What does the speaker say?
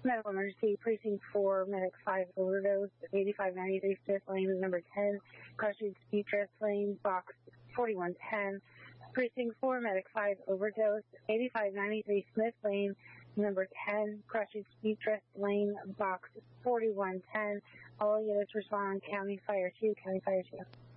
Medical emergency, precinct 4, medic 5 overdose, 8593 Smith Lane, number 10, Crushing Speed Dress Lane, box 4110. Precinct 4, medic 5 overdose, 8593 Smith Lane, number 10, Crushing Speed Dress Lane, box 4110. All units respond, County Fire 2, County Fire 2.